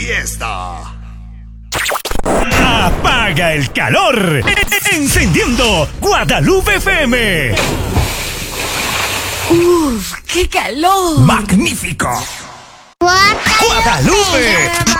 Fiesta. Apaga el calor. Encendiendo Guadalupe FM. ¡Uf! ¡Qué calor! ¡Magnífico! Guadalupe.